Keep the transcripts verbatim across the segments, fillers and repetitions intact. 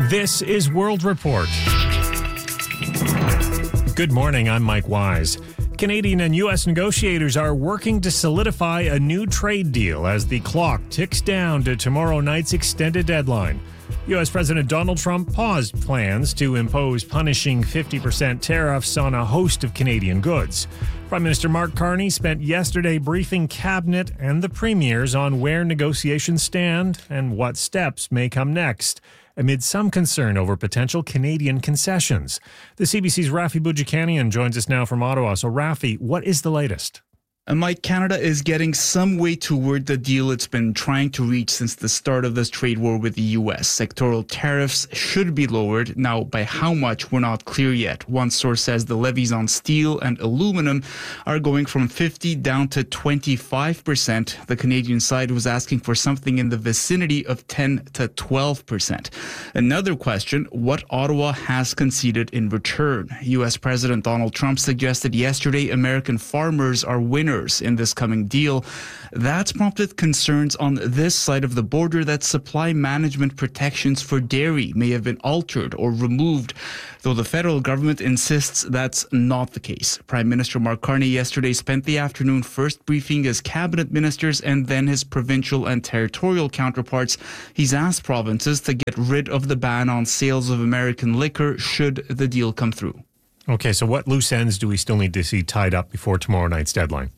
This is World Report. Good morning, I'm Mike Wise. Canadian and U S negotiators are working to solidify a new trade deal as the clock ticks down to tomorrow night's extended deadline. U S President Donald Trump paused plans to impose punishing fifty percent tariffs on a host of Canadian goods. Prime Minister Mark Carney spent yesterday briefing Cabinet and the premiers on where negotiations stand and what steps may come next, amid some concern over potential Canadian concessions. The C B C's Rafi Boudjikanian joins us now from Ottawa. So, Rafi, what is the latest? And Mike, Canada is getting some way toward the deal it's been trying to reach since the start of this trade war with the U S. Sectoral tariffs should be lowered. Now, by how much, we're not clear yet. One source says the levies on steel and aluminum are going from fifty down to twenty-five percent. The Canadian side was asking for something in the vicinity of ten to twelve percent. Another question, what Ottawa has conceded in return. U S President Donald Trump suggested yesterday American farmers are winners in this coming deal. That's prompted concerns on this side of the border that supply management protections for dairy may have been altered or removed, though the federal government insists that's not the case. Prime Minister Mark Carney yesterday spent the afternoon first briefing his cabinet ministers and then his provincial and territorial counterparts. He's asked provinces to get rid of the ban on sales of American liquor should the deal come through. Okay, so what loose ends do we still need to see tied up before tomorrow night's deadline?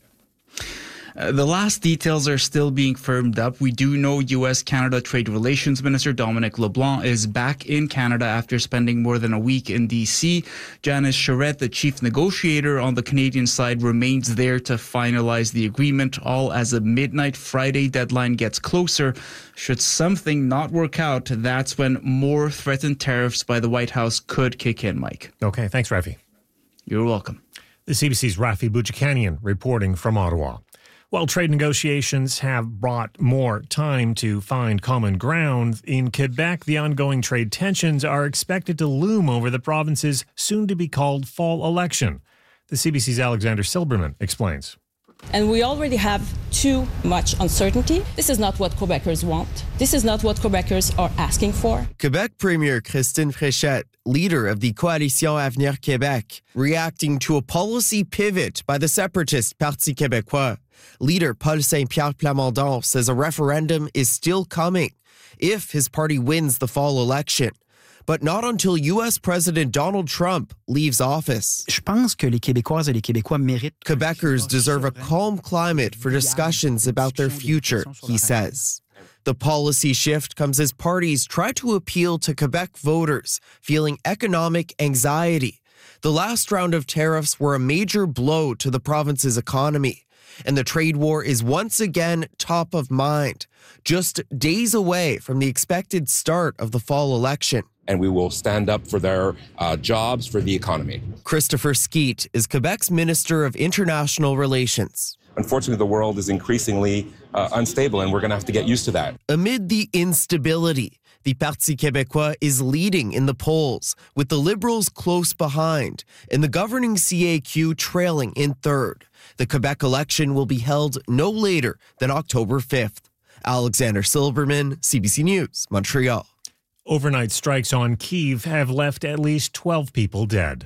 Uh, the last details are still being firmed up. We do know U S-Canada Trade Relations Minister Dominic LeBlanc is back in Canada after spending more than a week in D C. Janice Charette, the chief negotiator on the Canadian side, remains there to finalize the agreement, all as a midnight Friday deadline gets closer. Should something not work out, that's when more threatened tariffs by the White House could kick in, Mike. Okay, thanks, Rafi. You're welcome. The C B C's Rafi Boudjikanian reporting from Ottawa. While trade negotiations have brought more time to find common ground, in Quebec, the ongoing trade tensions are expected to loom over the province's soon-to-be-called fall election. The C B C's Alexander Silberman explains. And we already have too much uncertainty. This is not what Quebecers want. This is not what Quebecers are asking for. Quebec Premier Christine Fréchette, leader of the Coalition Avenir Québec, reacting to a policy pivot by the separatist Parti Québécois. Leader Paul Saint-Pierre Plamondon says a referendum is still coming if his party wins the fall election, but not until U S President Donald Trump leaves office. Je pense que les Québécoises et les Québécois méritent. Quebecers deserve a calm climate for discussions about their future, he says. The policy shift comes as parties try to appeal to Quebec voters feeling economic anxiety. The last round of tariffs were a major blow to the province's economy, and the trade war is once again top of mind, just days away from the expected start of the fall election. And we will stand up for their uh, jobs, for the economy. Christopher Skeete is Quebec's Minister of International Relations. Unfortunately, the world is increasingly uh, unstable, and we're going to have to get used to that. Amid the instability, the Parti Québécois is leading in the polls, with the Liberals close behind, and the governing C A Q trailing in third. The Quebec election will be held no later than October fifth. Alexander Silberman, C B C News, Montreal. Overnight strikes on Kyiv have left at least twelve people dead.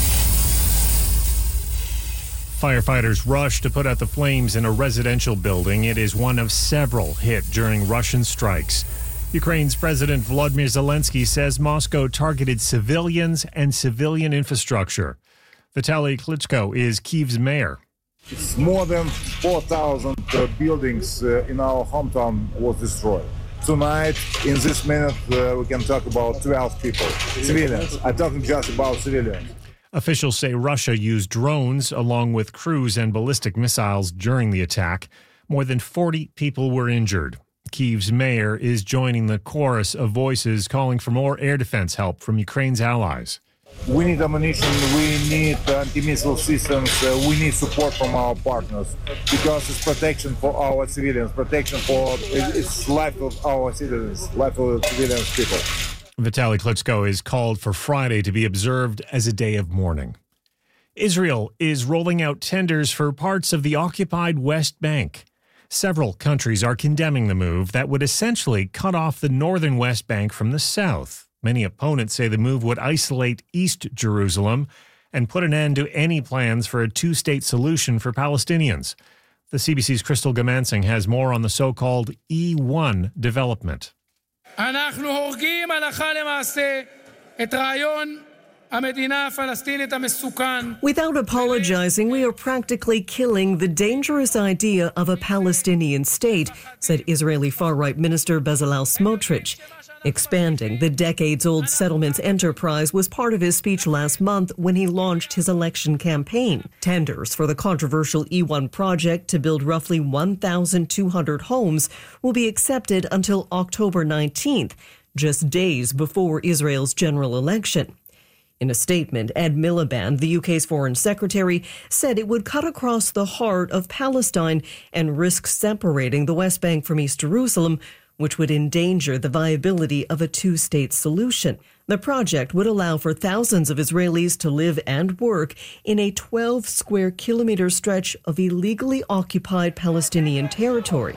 Firefighters rushed to put out the flames in a residential building. It is one of several hit during Russian strikes. Ukraine's President Volodymyr Zelensky says Moscow targeted civilians and civilian infrastructure. Vitaly Klitschko is Kyiv's mayor. It's more than four thousand uh, buildings uh, in our hometown was destroyed. Tonight, in this minute, uh, we can talk about twelve people, civilians. I'm talking just about civilians. Officials say Russia used drones along with cruise and ballistic missiles during the attack. More than forty people were injured. Kyiv's mayor is joining the chorus of voices calling for more air defense help from Ukraine's allies. We need ammunition, we need anti-missile systems, uh, we need support from our partners because it's protection for our civilians, protection for it's life of our citizens, life of civilians people. Vitaly Klitschko is called for Friday to be observed as a day of mourning. Israel is rolling out tenders for parts of the occupied West Bank. Several countries are condemning the move that would essentially cut off the northern West Bank from the south. Many opponents say the move would isolate East Jerusalem and put an end to any plans for a two-state solution for Palestinians. The C B C's Crystal Gamansing has more on the so-called E one development. Without apologizing, we are practically killing the dangerous idea of a Palestinian state, said Israeli far-right minister Bezalel Smotrich. Expanding the decades-old settlements enterprise was part of his speech last month when he launched his election campaign. Tenders for the controversial E one project to build roughly one thousand two hundred homes will be accepted until October nineteenth, just days before Israel's general election. In a statement, Ed Miliband, the U K's foreign secretary, said it would cut across the heart of Palestine and risk separating the West Bank from East Jerusalem, which would endanger the viability of a two-state solution. The project would allow for thousands of Israelis to live and work in a twelve square kilometer stretch of illegally occupied Palestinian territory.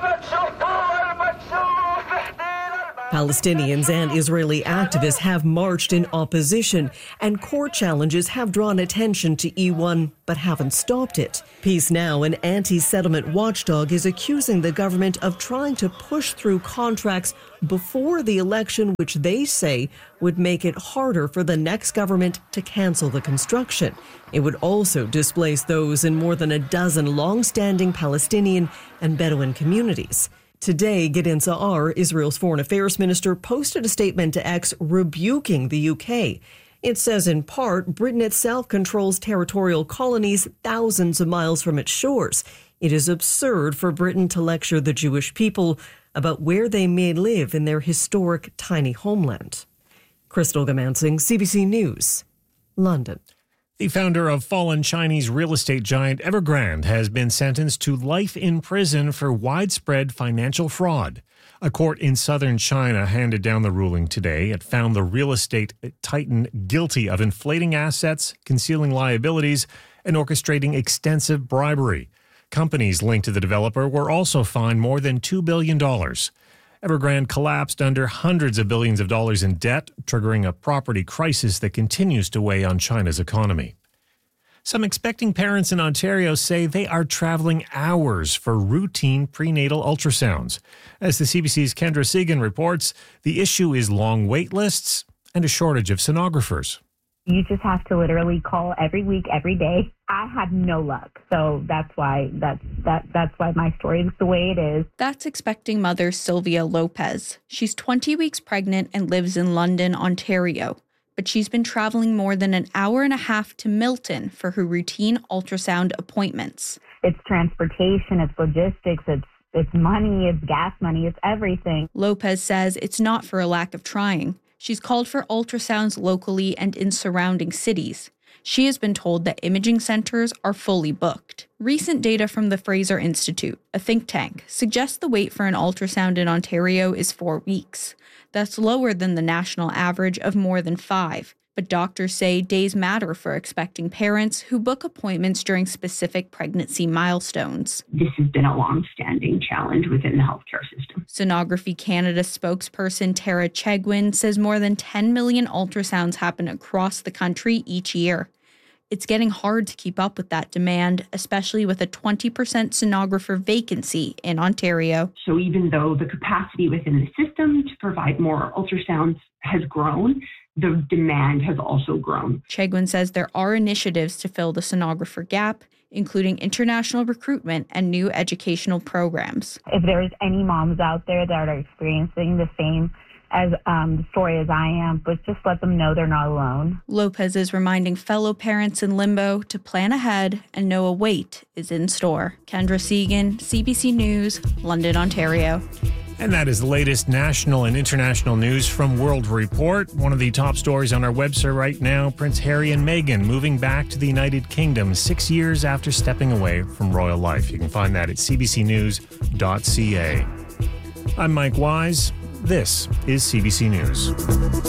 Palestinians and Israeli activists have marched in opposition, and court challenges have drawn attention to E one, but haven't stopped it. Peace Now, an anti-settlement watchdog, is accusing the government of trying to push through contracts before the election, which they say would make it harder for the next government to cancel the construction. It would also displace those in more than a dozen long-standing Palestinian and Bedouin communities. Today, Gideon Sa'ar, Israel's foreign affairs minister, posted a statement to X rebuking the U K. It says, in part, Britain itself controls territorial colonies thousands of miles from its shores. It is absurd for Britain to lecture the Jewish people about where they may live in their historic tiny homeland. Crystal Gamansing, C B C News, London. The founder of fallen Chinese real estate giant Evergrande has been sentenced to life in prison for widespread financial fraud. A court in southern China handed down the ruling today. It found the real estate titan guilty of inflating assets, concealing liabilities, and orchestrating extensive bribery. Companies linked to the developer were also fined more than two billion dollars. Evergrande collapsed under hundreds of billions of dollars in debt, triggering a property crisis that continues to weigh on China's economy. Some expecting parents in Ontario say they are traveling hours for routine prenatal ultrasounds. As the C B C's Kendra Segan reports, the issue is long wait lists and a shortage of sonographers. You just have to literally call every week, every day. I had no luck. So that's why that's that that's why my story is the way it is. That's expecting mother Sylvia Lopez. She's twenty weeks pregnant and lives in London, Ontario. But she's been traveling more than an hour and a half to Milton for her routine ultrasound appointments. It's transportation, it's logistics, it's it's money, it's gas money, it's everything. Lopez says it's not for a lack of trying. She's called for ultrasounds locally and in surrounding cities. She has been told that imaging centers are fully booked. Recent data from the Fraser Institute, a think tank, suggests the wait for an ultrasound in Ontario is four weeks. That's lower than the national average of more than five. But doctors say days matter for expecting parents who book appointments during specific pregnancy milestones. This has been a long-standing challenge within the healthcare system. Sonography Canada spokesperson Tara Chegwin says more than ten million ultrasounds happen across the country each year. It's getting hard to keep up with that demand, especially with a twenty percent sonographer vacancy in Ontario. So even though the capacity within the system to provide more ultrasounds has grown, the demand has also grown. Chegwin says there are initiatives to fill the sonographer gap, including international recruitment and new educational programs. If there's any moms out there that are experiencing the same as um, story as I am, but just let them know they're not alone. Lopez is reminding fellow parents in limbo to plan ahead and know a wait is in store. Kendra Segan, C B C News, London, Ontario. And that is the latest national and international news from World Report. One of the top stories on our website right now, Prince Harry and Meghan moving back to the United Kingdom six years after stepping away from royal life. You can find that at c b c news dot c a. I'm Mike Wise. This is C B C News.